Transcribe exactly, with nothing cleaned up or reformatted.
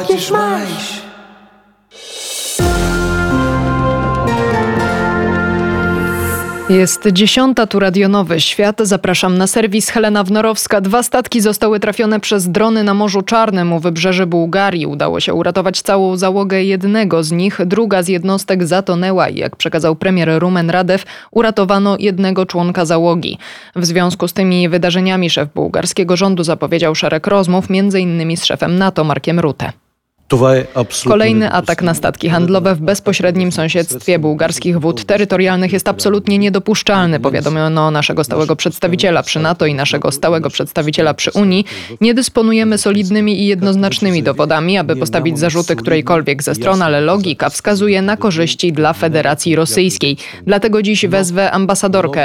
Jakież maś. Jest dziesiąta, tu Radio Nowy Świat. Zapraszam na serwis Helena Wnorowska. Dwa statki zostały trafione przez drony na Morzu Czarnym u wybrzeży Bułgarii. Udało się uratować całą załogę jednego z nich. Druga z jednostek zatonęła i jak przekazał premier Rumen Radev, uratowano jednego członka załogi. W związku z tymi wydarzeniami szef bułgarskiego rządu zapowiedział szereg rozmów, między innymi z szefem NATO Markiem Rutte. Kolejny atak na statki handlowe w bezpośrednim sąsiedztwie bułgarskich wód terytorialnych jest absolutnie niedopuszczalny, powiadomiono naszego stałego przedstawiciela przy NATO i naszego stałego przedstawiciela przy Unii. Nie dysponujemy solidnymi i jednoznacznymi dowodami, aby postawić zarzuty którejkolwiek ze stron, ale logika wskazuje na korzyści dla Federacji Rosyjskiej. Dlatego dziś wezwę ambasadorkę